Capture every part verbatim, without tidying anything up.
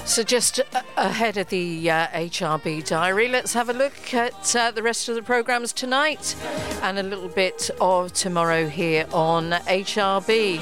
So just uh, ahead of the uh, H R B Diary, let's have a look at uh, the rest of the programmes tonight and a little bit of tomorrow here on H R B.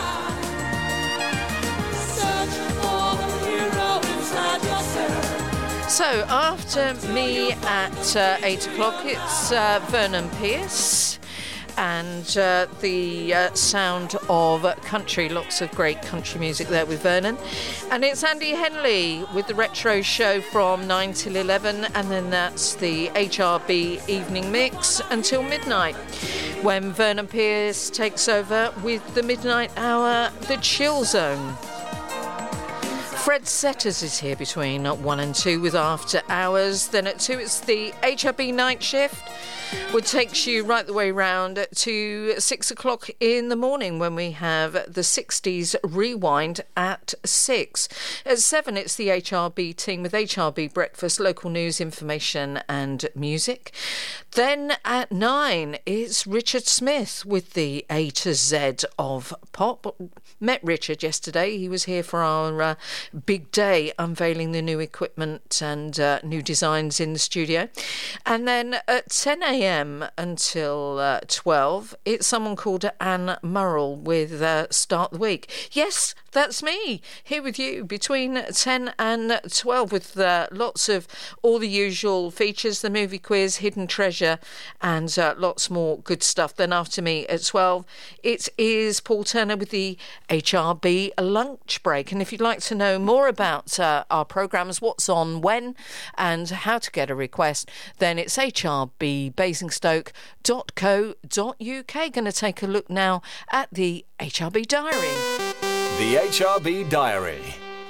So after me at uh, eight o'clock, it's uh, Vernon Pierce and uh, the uh, sound of country. Lots of great country music there with Vernon. And it's Andy Henley with the Retro Show from nine till eleven, and then that's the H R B Evening Mix until midnight, when Vernon Pierce takes over with the Midnight Hour, the Chill Zone. Fred Setters is here between one and two with After Hours. Then at two, it's the H R B Night Shift, which takes you right the way round to six o'clock in the morning, when we have the sixties Rewind at six. At seven, it's the H R B team with H R B Breakfast, local news, information and music. Then at nine, it's Richard Smith with the A to Z of pop. Met Richard yesterday. He was here for our uh, big day, unveiling the new equipment and uh, new designs in the studio. And then at ten a.m. until uh, twelve, it's someone called Anne Murrell with uh, Start the Week. Yes, that's me, here with you between ten and twelve, with uh, lots of all the usual features, the movie quiz, hidden treasure, and uh, lots more good stuff. Then after me at twelve, it is Paul Turner with the H R B lunch break. And if you'd like to know more about uh, our programmes, what's on when, and how to get a request, then it's h r b basingstoke dot co dot u k. Going to take a look now at the H R B Diary. The H R B Diary.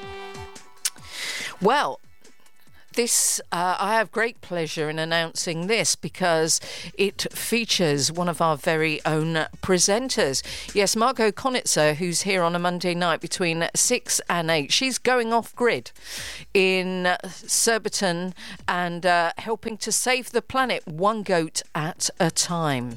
Well, This, uh, I have great pleasure in announcing this because it features one of our very own presenters. Yes, Margot Konitzer, who's here on a Monday night between six and eight. She's going off grid in Surbiton and uh, helping to save the planet one goat at a time.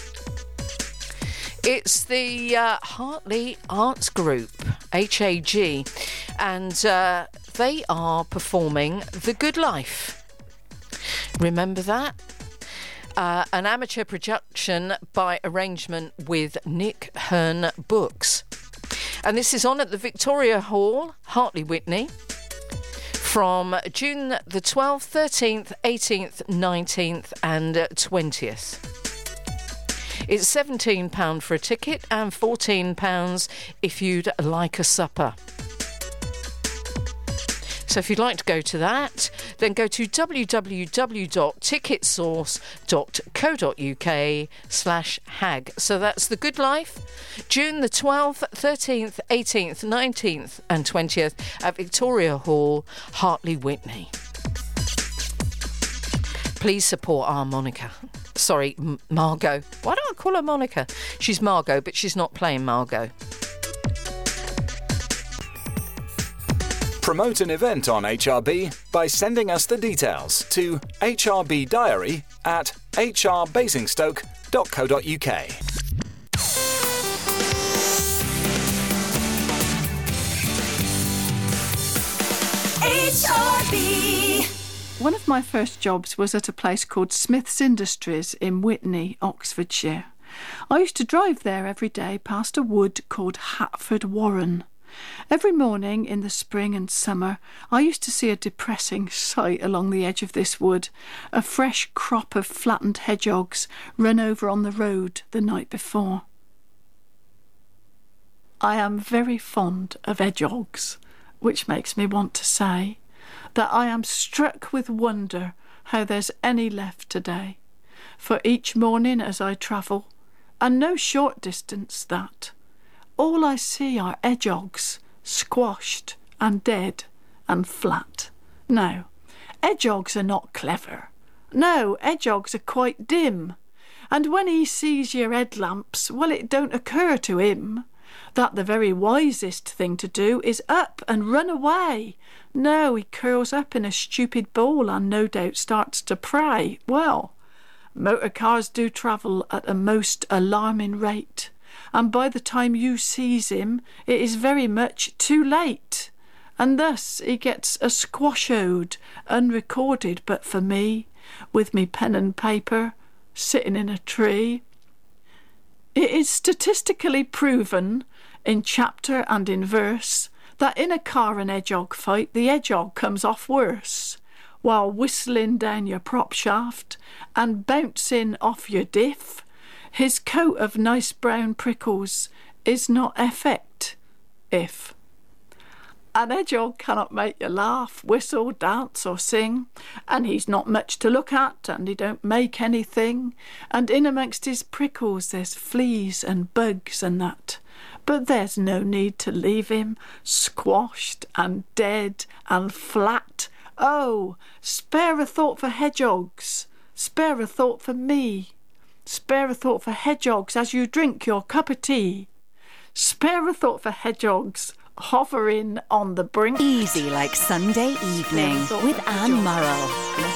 It's the uh, Hartley Arts Group, H A G, and uh, they are performing The Good Life. Remember that? Uh, an amateur production by arrangement with Nick Hearn Books. And this is on at the Victoria Hall, Hartley Witney, from June the twelfth, thirteenth, eighteenth, nineteenth and twentieth. It's seventeen pounds for a ticket and fourteen pounds if you'd like a supper. So if you'd like to go to that, then go to w w w dot ticket source dot co dot u k slash hag. So that's The Good Life, June the twelfth, thirteenth, eighteenth, nineteenth and twentieth at Victoria Hall, Hartley Witney. Please support our Monica. Sorry, M- Margot. Why don't I call her Monica? She's Margot, but she's not playing Margot. Promote an event on H R B by sending us the details to H R B Diary at h r basingstoke dot co dot u k. H R B. One of my first jobs was at a place called Smith's Industries in Witney, Oxfordshire. I used to drive there every day past a wood called Hatford Warren. Every morning in the spring and summer, I used to see a depressing sight along the edge of this wood, a fresh crop of flattened hedgehogs run over on the road the night before. I am very fond of hedgehogs, which makes me want to say that I am struck with wonder how there's any left today. For each morning as I travel, and no short distance that, all I see are hedgehogs, squashed and dead and flat. No, hedgehogs are not clever. No, hedgehogs are quite dim. And when he sees your headlamps, well, it don't occur to him that the very wisest thing to do is up and run away. No, he curls up in a stupid ball and no doubt starts to pray. Well, motor cars do travel at a most alarming rate, and by the time you sees him, it is very much too late. and thus he gets a squash ode, unrecorded but for me, with me pen and paper, sitting in a tree. It is statistically proven, in chapter and in verse, that in a car and hedgehog fight, the hedgehog comes off worse, while whistling down your prop shaft and bouncing off your diff, his coat of nice brown prickles is not effect, if. An hedgehog cannot make you laugh, whistle, dance or sing, and he's not much to look at, and he don't make anything, and in amongst his prickles there's fleas and bugs and that. But there's no need to leave him squashed and dead and flat. Oh, spare a thought for hedgehogs, spare a thought for me, spare a thought for hedgehogs as you drink your cup of tea. Spare a thought for hedgehogs hovering on the brink. Easy like Sunday evening with Anne Murrell.